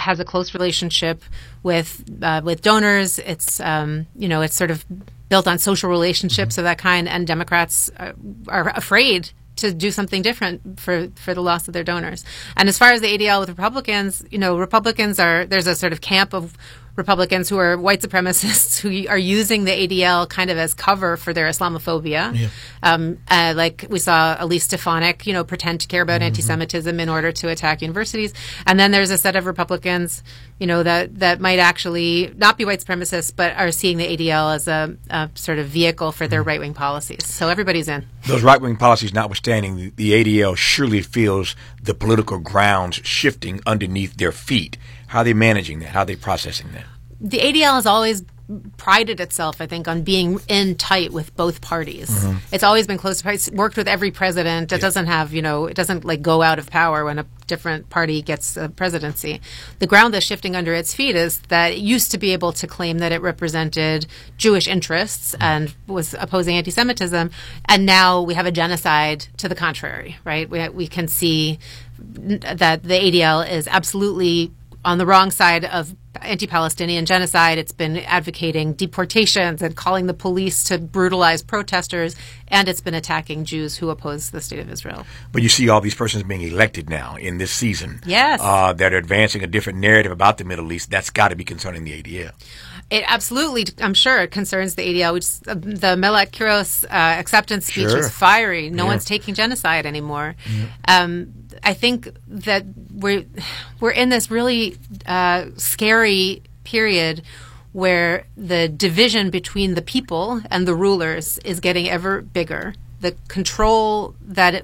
has a close relationship with donors. It's it's sort of built on social relationships of that kind, and Democrats are afraid to do something different for the loss of their donors. And as far as the ADL with Republicans, there's a sort of camp of Republicans who are white supremacists who are using the ADL kind of as cover for their Islamophobia. Yeah. Like we saw Elise Stefanik, pretend to care about anti-Semitism in order to attack universities. And then there's a set of Republicans, that might actually not be white supremacists, but are seeing the ADL as a sort of vehicle for their right-wing policies. So everybody's in. Those right-wing policies notwithstanding, the ADL surely feels the political grounds shifting underneath their feet. How are they managing that? How are they processing that? The ADL has always prided itself, I think, on being in tight with both parties. It's always been close to. It's worked with every president. It doesn't have, it doesn't like go out of power when a different party gets the presidency. The ground that's shifting under its feet is that it used to be able to claim that it represented Jewish interests and was opposing anti-Semitism, and now we have a genocide to the contrary, right? We can see that the ADL is absolutely on the wrong side of anti-Palestinian genocide. It's been advocating deportations and calling the police to brutalize protesters, and it's been attacking Jews who oppose the state of Israel. But you see all these persons being elected now in this season. Yes. That are advancing a different narrative about the Middle East. That's got to be concerning the ADL. It absolutely, I'm sure, it concerns the ADL. Which the Melek Kiros acceptance speech was fiery. No one's taking genocide anymore. I think that we're in this really scary period where the division between the people and the rulers is getting ever bigger. The control that's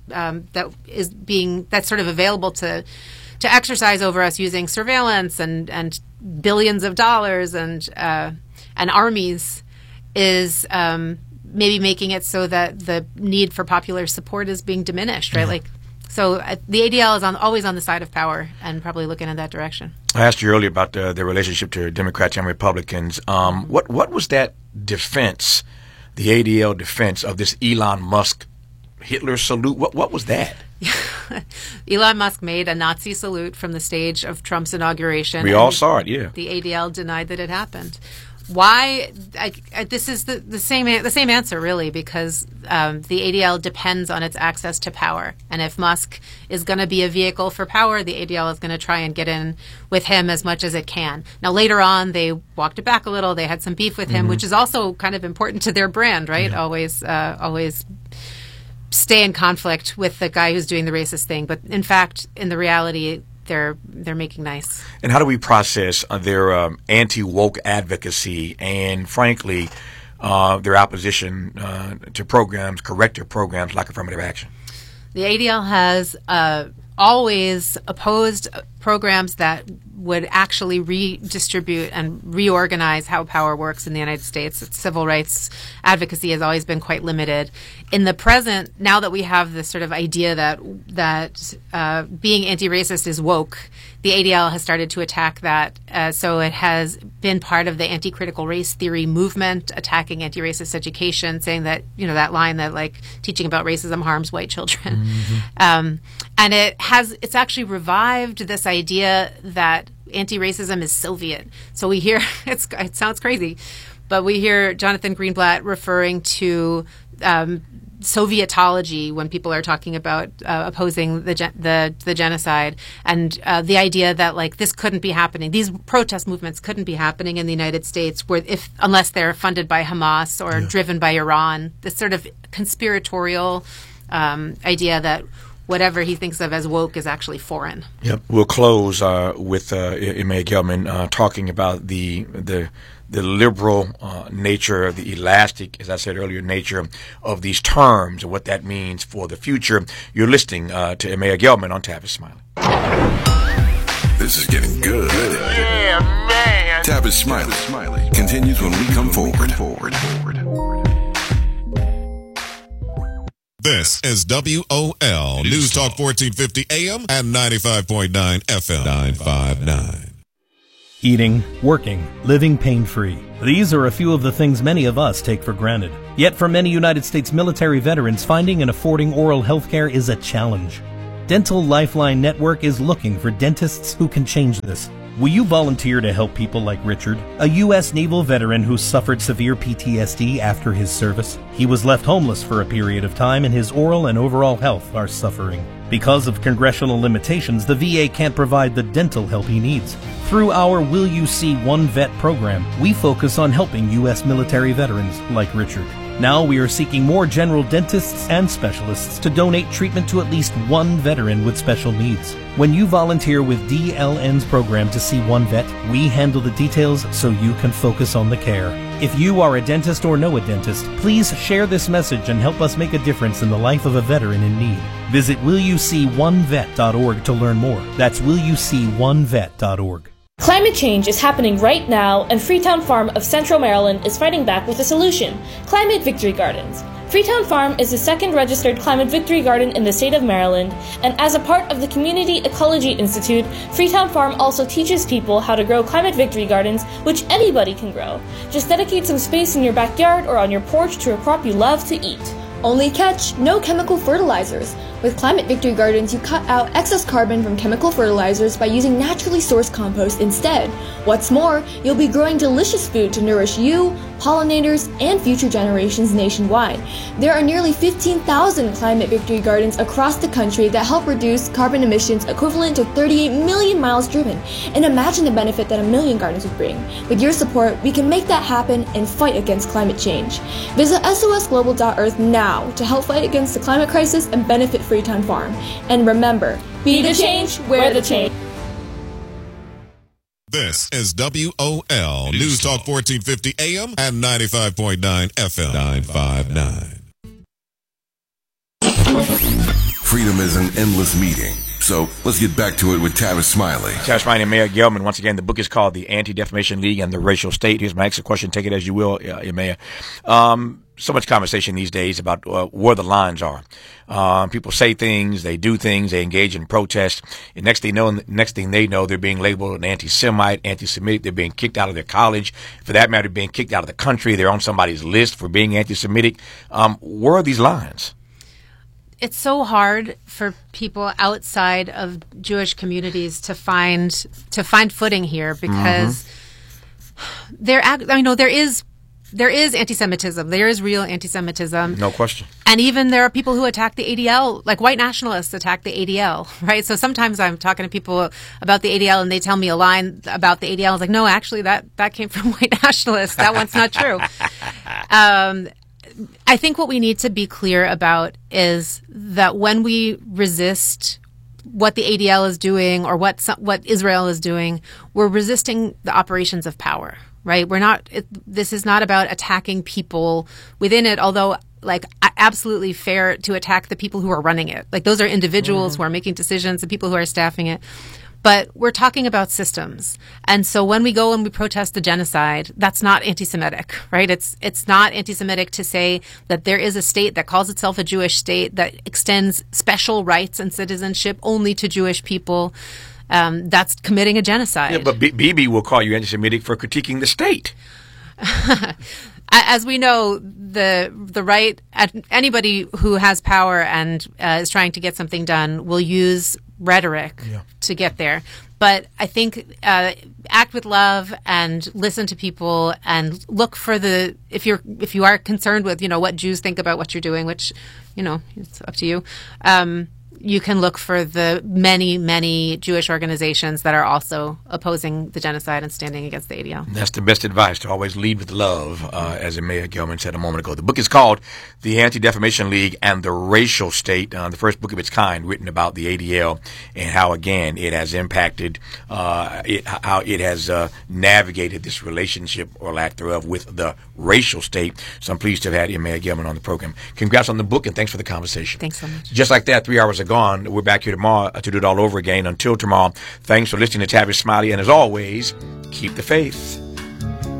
sort of available to exercise over us using surveillance and billions of dollars and armies is maybe making it so that the need for popular support is being diminished, right? So the ADL is always on the side of power and probably looking in that direction. I asked you earlier about the relationship to Democrats and Republicans. What was that defense, the ADL defense of this Elon Musk Hitler salute? What was that? Elon Musk made a Nazi salute from the stage of Trump's inauguration. We all saw it, yeah. The ADL denied that it happened. Why? This is the same answer, really, because the ADL depends on its access to power. And if Musk is going to be a vehicle for power, the ADL is going to try and get in with him as much as it can. Now, later on, they walked it back a little. They had some beef with him, which is also kind of important to their brand, right? Yeah. Always stay in conflict with the guy who's doing the racist thing. But in fact, in the reality, they're making nice. And how do we process their anti-woke advocacy and, frankly, their opposition to programs, corrective programs like affirmative action? The ADL has always opposed programs that would actually redistribute and reorganize how power works in the United States. Its civil rights advocacy has always been quite limited. In the present, now that we have this sort of idea that being anti-racist is woke, the ADL has started to attack that. So it has been part of the anti-critical race theory movement, attacking anti-racist education, saying that, that line that like teaching about racism harms white children. And it's actually revived this idea that anti-racism is Soviet. So we hear, it sounds crazy, but we hear Jonathan Greenblatt referring to Sovietology when people are talking about opposing the genocide, and the idea that like this couldn't be happening. These protest movements couldn't be happening in the United States unless they're funded by Hamas or driven by Iran. This sort of conspiratorial idea that whatever he thinks of as woke is actually foreign. Yep. We'll close with Emea Gelman talking about the liberal nature, the elastic, as I said earlier, nature of these terms and what that means for the future. You're listening to Emea Gelman on Tavis Smiley. This is getting good. Yeah, man. Tavis Smiley continues when we come forward. This is WOL News Talk 1450 AM and 95.9 FM 959. Eating, working, living pain-free. These are a few of the things many of us take for granted. Yet for many United States military veterans, finding and affording oral health care is a challenge. Dental Lifeline Network is looking for dentists who can change this. Will you volunteer to help people like Richard, a U.S. naval veteran who suffered severe PTSD after his service? He was left homeless for a period of time, and his oral and overall health are suffering. Because of congressional limitations, the VA can't provide the dental help he needs. Through our Will You See One Vet program, we focus on helping U.S. military veterans like Richard. Now we are seeking more general dentists and specialists to donate treatment to at least one veteran with special needs. When you volunteer with DLN's program to see one vet, we handle the details so you can focus on the care. If you are a dentist or know a dentist, please share this message and help us make a difference in the life of a veteran in need. Visit willyouseeonevet.org to learn more. That's willyouseeonevet.org. Climate change is happening right now, and Freetown Farm of Central Maryland is fighting back with a solution: Climate Victory Gardens. Freetown Farm is the second registered Climate Victory Garden in the state of Maryland, and as a part of the Community Ecology Institute, Freetown Farm also teaches people how to grow Climate Victory Gardens, which anybody can grow. Just dedicate some space in your backyard or on your porch to a crop you love to eat. Only catch, no chemical fertilizers. With Climate Victory Gardens, you cut out excess carbon from chemical fertilizers by using naturally sourced compost instead. What's more, you'll be growing delicious food to nourish you, pollinators, and future generations nationwide. There are nearly 15,000 Climate Victory Gardens across the country that help reduce carbon emissions equivalent to 38 million miles driven. And imagine the benefit that a million gardens would bring. With your support, we can make that happen and fight against climate change. Visit sosglobal.earth now to help fight against the climate crisis and benefit Freetown Farm. And remember, be the change, wear the change. This is WOL News Talk 1450 AM and 95.9 FM 959. Freedom is an endless meeting. So let's get back to it with Tavis Smiley. Tavis Smiley and Mayor Gelman. Once again, the book is called The Anti-Defamation League and the Racial State. Here's my extra question. Take it as you will, Mayor. So much conversation these days about where the lines are. People say things, they do things, they engage in protest. And next thing they know, they're being labeled an anti-Semite, anti-Semitic. They're being kicked out of their college. For that matter, being kicked out of the country. They're on somebody's list for being anti-Semitic. Where are these lines? It's so hard for people outside of Jewish communities to find footing here because there is anti-Semitism. There is real anti-Semitism. No question. And even there are people who attack the ADL, like white nationalists attack the ADL, right? So sometimes I'm talking to people about the ADL and they tell me a line about the ADL. I was like, no, actually that came from white nationalists. That one's not true. I think what we need to be clear about is that when we resist what the ADL is doing or what Israel is doing, we're resisting the operations of power, right? This is not about attacking people within it, although absolutely fair to attack the people who are running it. Like those are individuals who are making decisions, the people who are staffing it. But we're talking about systems. And so when we go and we protest the genocide, that's not anti-Semitic, right? It's not anti-Semitic to say that there is a state that calls itself a Jewish state that extends special rights and citizenship only to Jewish people. That's committing a genocide. Yeah, but Bibi will call you anti-Semitic for critiquing the state. As we know, the right, anybody who has power and is trying to get something done will use rhetoric to get there. But I think act with love and listen to people and look for if you are concerned with what Jews think about what you're doing, which it's up to you. You can look for the many, many Jewish organizations that are also opposing the genocide and standing against the ADL. That's the best advice, to always lead with love, as Mayor Gelman said a moment ago. The book is called The Anti-Defamation League and the Racial State, the first book of its kind written about the ADL and how, again, it has impacted, how it has navigated this relationship or lack thereof with the racial state. So I'm pleased to have had Mayor Gelman on the program. Congrats on the book and thanks for the conversation. Thanks so much. Just like that, 3 hours ago. Gone. We're back here tomorrow to do it all over again. Until tomorrow, thanks for listening to Tavis Smiley, and as always, keep the faith.